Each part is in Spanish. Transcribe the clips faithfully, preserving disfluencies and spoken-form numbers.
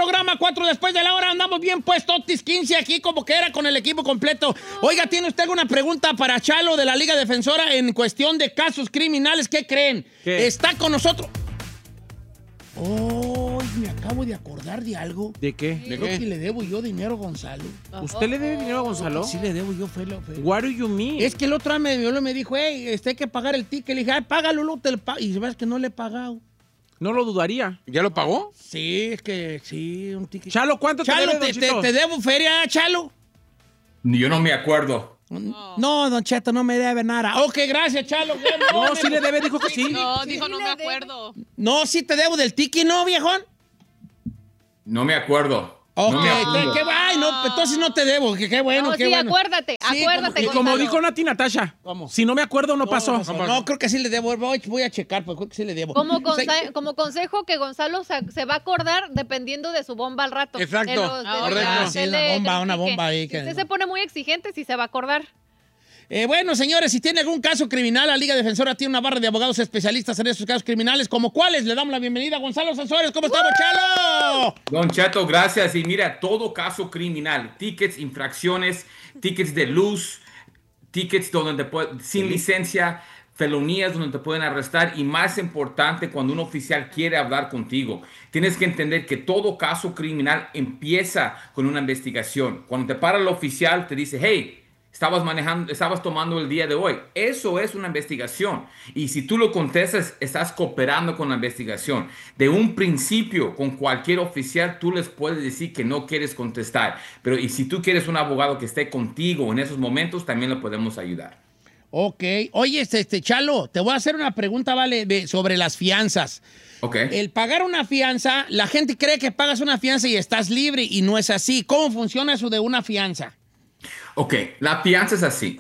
programa, cuatro después de la hora. Andamos bien puestos, quince aquí como que era con el equipo completo. Oiga, ¿tiene usted alguna pregunta para Chalo de la Liga Defensora en cuestión de casos criminales? ¿Qué creen? ¿Qué? Está con nosotros. Oh, me acabo de acordar de algo. ¿De qué? ¿De qué? que le debo yo dinero a Gonzalo? ¿Usted le debe dinero a Gonzalo? Sí le debo yo, Felo. Felo. What do you mean? Es que el otro día me, me dijo, hey, este, hay que pagar el ticket. Le dije, ay, págalo, luego te lo pago. Y ves que no le he pagado. No lo dudaría. ¿Ya lo pagó? Sí, es que sí, un ticket. Chalo, ¿cuánto Chalo, te debe, te, Don te, Cheto? te debo feria, Chalo. Yo no me acuerdo. No, Don Cheto, no me debe nada. Ok, gracias, Chalo. No, sí le debe, dijo que sí. No, dijo, no me acuerdo. No, sí te debo del ticket, ¿no, viejón? No me acuerdo. Ok, no me qué, acuerdo. qué, ay, no, entonces no te debo. Qué, qué bueno, No, qué sí, bueno. acuérdate, Sí, acuérdate, Y como- como Gonzalo. dijo Nati Natasha, ¿Cómo? si no me acuerdo, no, No, pasó. no, no, no, creo que sí le debo. Voy, voy a checar, pues creo que sí le debo. Como, Sí. conse- como consejo que Gonzalo se, se va a acordar dependiendo de su bomba al rato. Exacto. De los- de Ah, los- correcto. del- Sí, una del bomba, una ticket. bomba ahí Si que- usted se pone muy exigente, sí se va a acordar. Eh, bueno, señores, si tiene algún caso criminal, la Liga Defensora tiene una barra de abogados especialistas en esos casos criminales. ¿Como cuáles? Le damos la bienvenida a Gonzalo Sanzores. ¿Cómo estamos, Chalo? Don Cheto, gracias. Y mira, todo caso criminal, tickets, infracciones, tickets de luz, tickets donde te puede- sin licencia, felonías donde te pueden arrestar y más importante, cuando un oficial quiere hablar contigo. Tienes que entender que todo caso criminal empieza con una investigación. Cuando te para el oficial, te dice, hey, estabas manejando, estabas tomando el día de hoy. Eso es una investigación. Y si tú lo contestas, estás cooperando con la investigación. De un principio, con cualquier oficial, tú les puedes decir que no quieres contestar. Pero y si tú quieres un abogado que esté contigo en esos momentos, también le podemos ayudar. Ok. Oye, este, este, Chalo, te voy a hacer una pregunta, ¿vale? De, sobre las fianzas. ¿Ok? El pagar una fianza, la gente cree que pagas una fianza y estás libre y no es así. ¿Cómo funciona eso de una fianza? Ok, la fianza es así.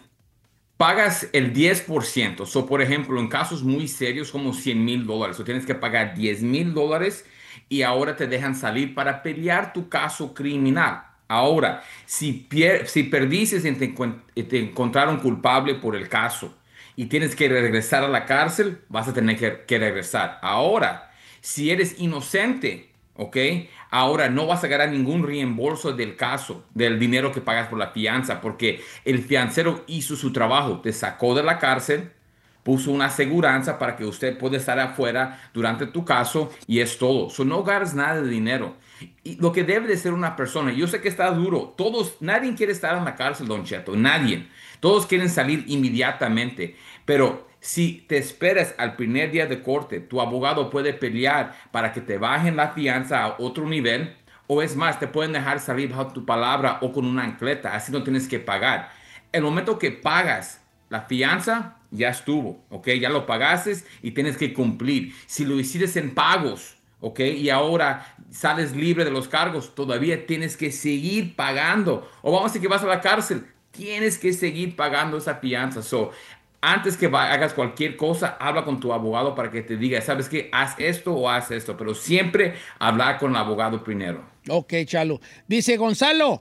Pagas el diez por ciento. So, por ejemplo, en casos muy serios como cien mil dólares, o tienes que pagar diez mil dólares y ahora te dejan salir para pelear tu caso criminal. Ahora, si, pier si perdices y te, encuent te encontraron culpable por el caso y tienes que regresar a la cárcel, vas a tener que, que regresar. Ahora, si eres inocente, ¿ok? Ahora no vas a ganar ningún reembolso del caso, del dinero que pagas por la fianza, porque el fiancero hizo su trabajo, te sacó de la cárcel, puso una aseguranza para que usted pueda estar afuera durante tu caso y es todo. So, no ganas nada de dinero. Y lo que debe de ser una persona, yo sé que está duro, todos, nadie quiere estar en la cárcel, Don Cheto, nadie. Todos quieren salir inmediatamente, pero si te esperas al primer día de corte, tu abogado puede pelear para que te bajen la fianza a otro nivel, o es más, te pueden dejar salir bajo tu palabra o con una ancleta, así no tienes que pagar. El momento que pagas la fianza, ya estuvo, ¿ok? Ya lo pagaste y tienes que cumplir. Si lo hiciste en pagos, ¿ok? Y ahora sales libre de los cargos, todavía tienes que seguir pagando. O vamos a decir que vas a la cárcel, tienes que seguir pagando esa fianza. So, antes que hagas cualquier cosa, habla con tu abogado para que te diga, ¿sabes qué? Haz esto o haz esto, pero siempre hablar con el abogado primero. Ok, Chalo. Dice Gonzalo,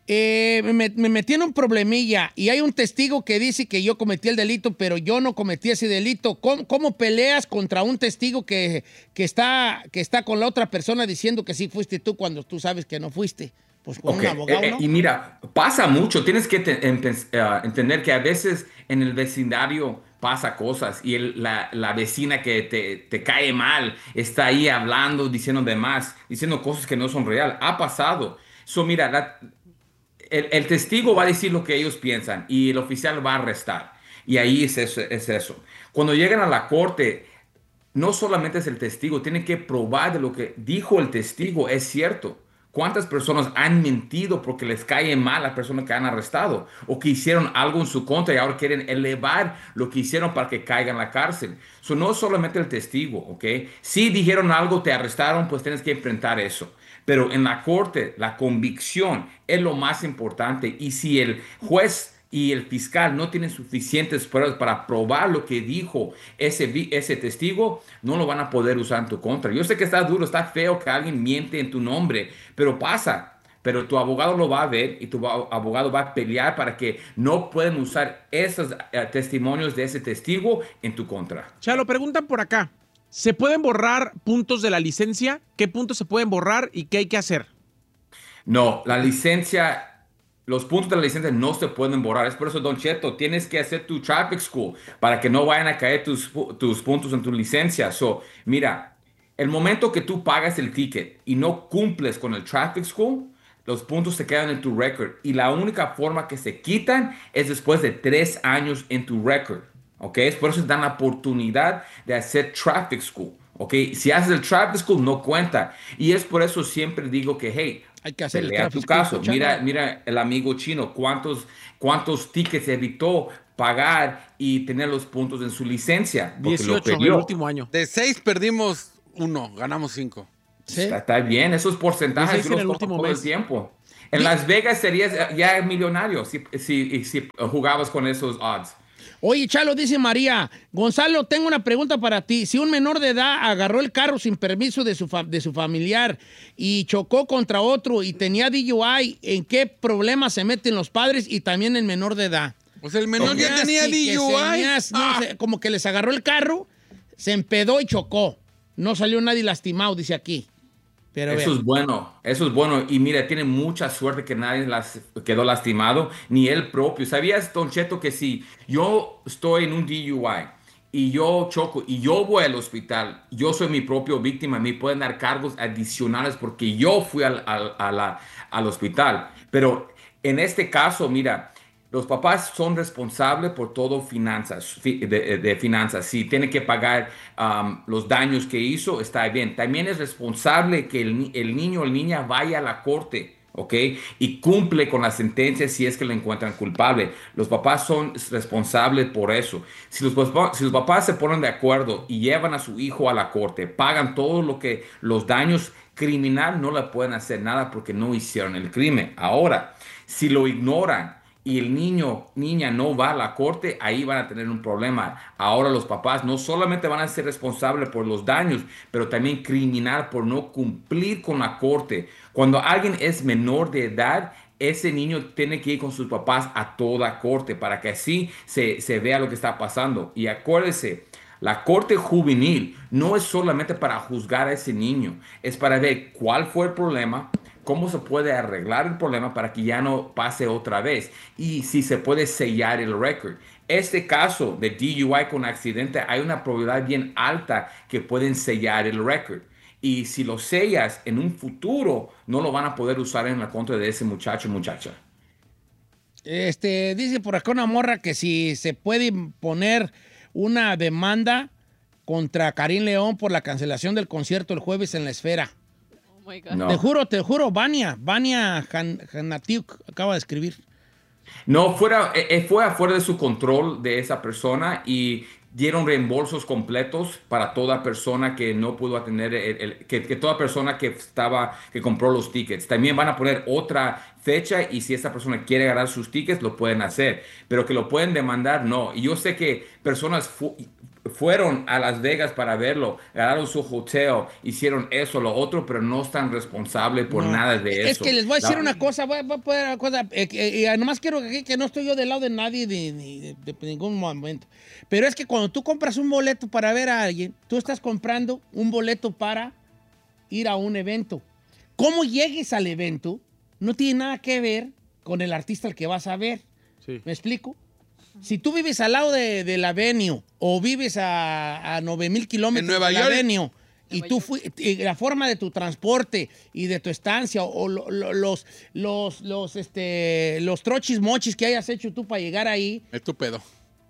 eh, me, me metí en un problemilla y hay un testigo que dice que yo cometí el delito, pero yo no cometí ese delito. ¿Cómo, cómo peleas contra un testigo que, que, está, que está con la otra persona diciendo que sí fuiste tú cuando tú sabes que no fuiste? Pues con Okay. un abogado, eh, ¿no? Y mira, pasa mucho. Tienes que te, uh, entender que a veces en el vecindario pasa cosas y el, la, la vecina que te, te cae mal está ahí hablando, diciendo demás, diciendo cosas que no son real. Ha pasado. So, mira, la, el, el testigo va a decir lo que ellos piensan y el oficial va a arrestar. Y ahí es eso. Es eso. Cuando llegan a la corte, no solamente es el testigo, tienen que probar de lo que dijo el testigo es cierto. ¿Cuántas personas han mentido porque les cae mal a la persona que han arrestado? O que hicieron algo en su contra y ahora quieren elevar lo que hicieron para que caigan en la cárcel. So, no es solamente el testigo, ¿ok? Si dijeron algo, te arrestaron, pues tienes que enfrentar eso. Pero en la corte, la convicción es lo más importante. Y si el juez y el fiscal no tienen suficientes pruebas para probar lo que dijo ese, ese testigo, no lo van a poder usar en tu contra. Yo sé que está duro, está feo que alguien miente en tu nombre, pero pasa. Pero tu abogado lo va a ver y tu abogado va a pelear para que no puedan usar esos uh, testimonios de ese testigo en tu contra. Chalo, preguntan por acá. ¿Se pueden borrar puntos de la licencia? ¿Qué puntos se pueden borrar y qué hay que hacer? No, la licencia, los puntos de la licencia no se pueden borrar. Es por eso, Don Cheto, tienes que hacer tu traffic school para que no vayan a caer tus, tus puntos en tu licencia. So, mira, el momento que tú pagas el ticket y no cumples con el traffic school, los puntos se quedan en tu record. Y la única forma que se quitan es después de tres años en tu record. ¿Ok? Es por eso te dan la oportunidad de hacer traffic school. ¿Ok? Si haces el traffic school, no cuenta. Y es por eso siempre digo que, hey, hay que hacer pelea el tu traffic caso. school, Mira, mira el amigo chino, cuántos, cuántos tickets evitó pagar y tener los puntos en su licencia. Porque lo dieciocho en el perdió. último año. De seis perdimos uno, ganamos cinco. Sí. Está, está bien, esos porcentajes dieciséis en los el tomo último todo el mes. tiempo. En Las Vegas serías ya millonario si, si, si jugabas con esos odds. Oye, Chalo, dice María, Gonzalo, tengo una pregunta para ti. Si un menor de edad agarró el carro sin permiso de su, fa- de su familiar y chocó contra otro y tenía D U I, ¿en qué problemas se meten los padres y también el menor de edad? Pues el menor ya Señas tenía y que D U I. señas, no Ah. sé, como que les agarró el carro, se empedó y chocó. No salió nadie lastimado, dice aquí. Pero Eso vean. es bueno, eso es bueno. Y mira, tiene mucha suerte que nadie las quedó lastimado, ni él propio. ¿Sabías, Don Cheto, que si yo estoy en un D U I y yo choco y yo voy al hospital, yo soy mi propio víctima, me pueden dar cargos adicionales porque yo fui al, al, a la- al hospital? Pero en este caso, mira, los papás son responsables por todo finanzas, fi- de, de finanzas. Si tiene que pagar um, los daños que hizo, está bien. También es responsable que el, ni- el niño o la niña vaya a la corte, ¿ok? Y cumple con la sentencia si es que lo encuentran culpable. Los papás son responsables por eso. Si los, papá- si los papás se ponen de acuerdo y llevan a su hijo a la corte, pagan todo lo que los daños criminal, no le pueden hacer nada porque no hicieron el crimen. Ahora, si lo ignoran y el niño, niña no va a la corte, ahí van a tener un problema. Ahora los papás no solamente van a ser responsables por los daños, pero también criminal por no cumplir con la corte. Cuando alguien es menor de edad, ese niño tiene que ir con sus papás a toda corte para que así se, se vea lo que está pasando. Y acuérdese, la corte juvenil no es solamente para juzgar a ese niño, es para ver cuál fue el problema, cómo se puede arreglar el problema para que ya no pase otra vez y si se puede sellar el récord. Este caso de D U I con accidente, hay una probabilidad bien alta que pueden sellar el récord. Y si lo sellas en un futuro, no lo van a poder usar en la contra de ese muchacho o muchacha. Este, dice por acá una morra que si se puede poner una demanda contra Karim León por la cancelación del concierto el jueves en la Esfera. Oh my God. No. Te juro, te juro, Vania, Vania Han- Hanatiuk acaba de escribir. No, fuera, eh, eh, fue afuera de su control de esa persona y dieron reembolsos completos para toda persona que no pudo atender, el- el- que, que toda persona que estaba, que compró los tickets. También van a poner otra fecha y si esa persona quiere ganar sus tickets, lo pueden hacer. Pero que lo pueden demandar, no. Y yo sé que personas fu- fueron a Las Vegas para verlo, ganaron su hotel, hicieron eso, lo otro, pero no están responsables por No, nada de eso. Es que les voy a decir La- una cosa, voy, voy a poner una cosa, eh, eh, eh, nomás quiero que, que no estoy yo del lado de nadie de, de- de- de ningún momento. Pero es que cuando tú compras un boleto para ver a alguien, tú estás comprando un boleto para ir a un evento. ¿Cómo llegues al evento? No tiene nada que ver con el artista al que vas a ver. Sí. ¿Me explico? Si tú vives al lado de, de la Avenue o vives a, a nueve mil kilómetros En Nueva de la York. Avenue y Nueva tú York. fui- y la forma de tu transporte y de tu estancia o lo- lo- los, los, los, este, los trochis mochis que hayas hecho tú para llegar ahí, Es tu pedo.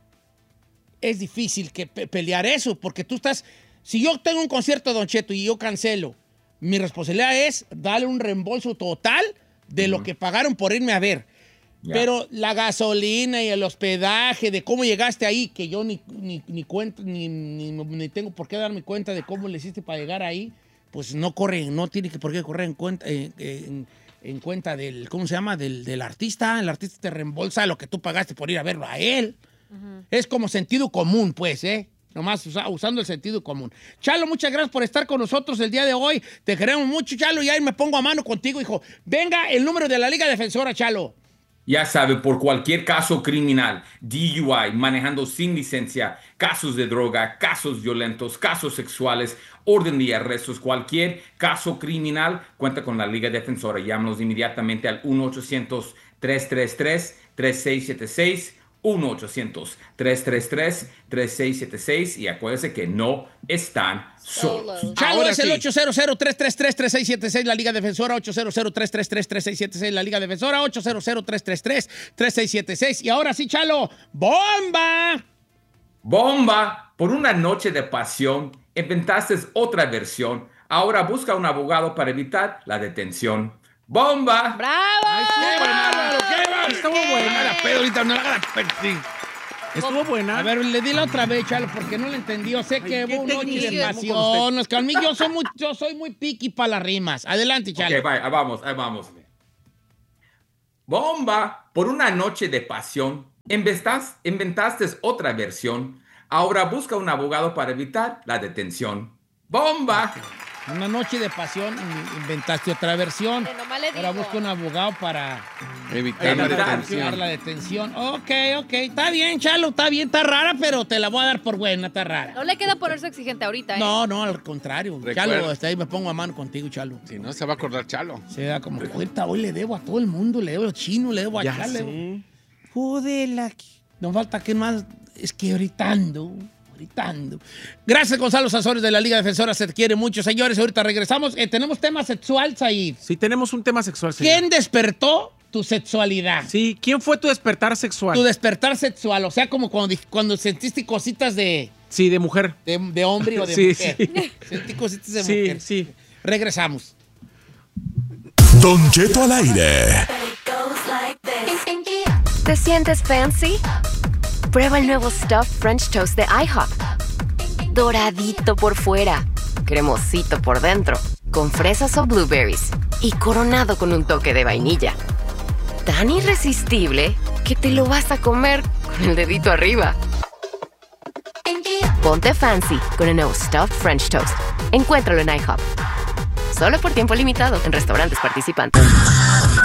es difícil que pe- pelear eso porque tú estás... Si yo tengo un concierto de Don Cheto y yo cancelo, mi responsabilidad es darle un reembolso total de lo que pagaron por irme a ver. Ya. Pero la gasolina y el hospedaje, de cómo llegaste ahí, que yo ni, ni, ni cuenta, ni, ni, ni tengo por qué darme cuenta de cómo le hiciste para llegar ahí, pues no corre, no tiene que por qué correr en cuenta, eh, eh, en, en cuenta del, ¿cómo se llama? Del, del artista. El artista te reembolsa lo que tú pagaste por ir a verlo a él. Es como sentido común, pues, ¿eh? Nomás usa- usando el sentido común. Chalo, muchas gracias por estar con nosotros el día de hoy. Te queremos mucho, Chalo, y ahí me pongo a mano contigo, hijo. Venga, el número de la Liga Defensora, Chalo. Ya sabe, por cualquier caso criminal, D U I, manejando sin licencia, casos de droga, casos violentos, casos sexuales, orden de arrestos, cualquier caso criminal, cuenta con la Liga Defensora. Llámanos inmediatamente al uno ochocientos, tres tres tres, tres seis siete seis, uno ochocientos, tres tres tres, tres seis siete seis y acuérdense que no están solos. Solo. Chalo Ahora es el sí. ocho cero cero, tres tres tres, tres seis siete seis, la Liga Defensora, ocho cero cero, tres tres tres, tres seis siete seis, la Liga Defensora, ocho cero cero, tres tres tres, tres seis siete seis. Y ahora sí, Chalo, ¡bomba! Bomba, por una noche de pasión, inventaste otra versión. Ahora busca un abogado para evitar la detención. ¡Bomba! ¡Bravo! ¡Qué bárbaro, qué bárbaro! Estuvo buena. la pedo ahorita, no la haga la pedo, sí. Estuvo buena. A ver, le di la otra vez, Chalo, porque no la entendí. Yo sé que Ay, qué hubo un noche de técnico pasión. No, es que a mí yo soy muy, yo soy muy piqui para las rimas. Adelante, Chalo. Ok, bye, ahí vamos, ahí vamos. Bomba, por una noche de pasión, inventas- inventaste otra versión. Ahora busca un abogado para evitar la detención. ¡Bomba! Una noche de pasión, in- inventaste otra versión. Que nomás le Ahora digo. busca un abogado para Evitar la Evitar evitar detención. la detención. Ok, ok. Está bien, Chalo, está bien, está rara, pero te la voy a dar por buena, está rara. No le queda ponerse exigente ahorita, ¿eh? No, no, al contrario. Recuerda. Chalo, hasta ahí me pongo a mano contigo, Chalo. Si no, se va a acordar Chalo. Se da como, ahorita hoy le debo a todo el mundo, le debo a los chinos, le debo a Ya Chalo. sé. Jodela. No falta que más, es que ahorita ando, ahorita ando. Gracias, Gonzalo Sanzores de la Liga Defensora, se te quiere mucho. Señores, ahorita regresamos. Eh, tenemos tema sexual, Said. Sí, tenemos un tema sexual, señor. ¿Quién despertó tu sexualidad? Sí, ¿quién fue tu despertar sexual? Tu despertar sexual, o sea, como cuando, cuando sentiste cositas de, Sí, de mujer. de, de hombre o de Sí, mujer. sí. Sentí cositas de Sí, mujer. sí. Regresamos. Don Cheto al aire. ¿Te sientes fancy? Prueba el nuevo Stuffed French Toast de IHOP. Doradito por fuera, cremosito por dentro, con fresas o blueberries y coronado con un toque de vainilla. Tan irresistible que te lo vas a comer con el dedito arriba. Ponte fancy con el nuevo Stuffed French Toast. Encuéntralo en IHOP. Solo por tiempo limitado en restaurantes participantes.